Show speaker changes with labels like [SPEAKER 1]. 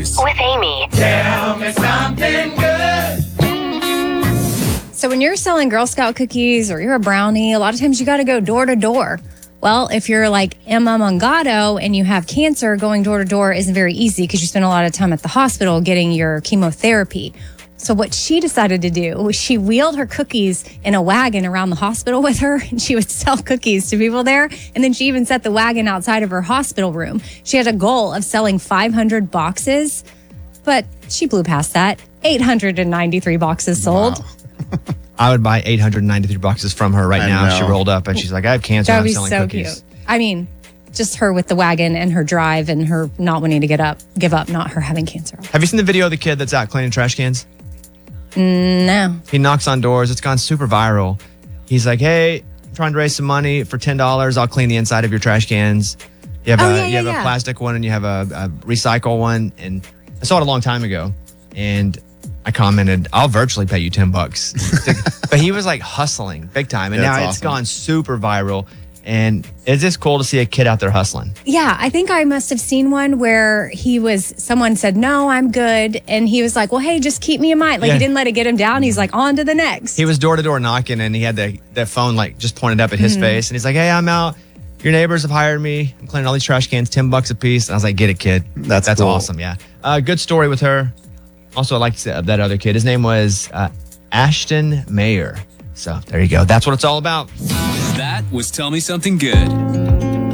[SPEAKER 1] News
[SPEAKER 2] with Amy.
[SPEAKER 3] Tell me something good.
[SPEAKER 4] So when you're selling Girl Scout cookies or you're a brownie, a lot of times you got to go door to door. Well, if you're like Emma Mongado and you have cancer, going door to door isn't very easy because you spend a lot of time at the hospital getting your chemotherapy. So what she decided to do was she wheeled her cookies in a wagon around the hospital with her, and she would sell cookies to people there. And then she even set the wagon outside of her hospital room. She had a goal of selling 500 boxes, but she blew past that. 893 boxes sold.
[SPEAKER 5] Wow. I would buy 893 boxes from her right now if she rolled up and she's like, I have cancer.
[SPEAKER 4] That
[SPEAKER 5] I'm
[SPEAKER 4] would be
[SPEAKER 5] selling
[SPEAKER 4] so
[SPEAKER 5] cookies.
[SPEAKER 4] cute. I mean, just her with the wagon and her drive and her not wanting to give up, not her having cancer.
[SPEAKER 5] Have you seen the video of the kid that's out cleaning trash cans?
[SPEAKER 4] No.
[SPEAKER 5] He knocks on doors. It's gone super viral. He's like, hey, I'm trying to raise some money for $10. I'll clean the inside of your trash cans. You have a plastic one and you have a recycle one. And I saw it a long time ago. And I commented, I'll virtually pay you $10. But he was like hustling big time. And now it's gone super viral. And it's just cool to see a kid out there hustling.
[SPEAKER 4] Yeah, I think I must have seen one where someone said, no, I'm good. And he was like, well, hey, just keep me in mind. Like he didn't let it get him down. He's like, on to the next.
[SPEAKER 5] He was door to door knocking and he had the phone like just pointed up at his face. And he's like, hey, I'm out. Your neighbors have hired me. I'm cleaning all these trash cans, $10 a piece. And I was like, get it, kid. That's cool. Awesome. Yeah. Good story with her. Also, I like that other kid. His name was Ashton Mayer. So there you go. That's what it's all about.
[SPEAKER 1] That was Tell Me Something Good.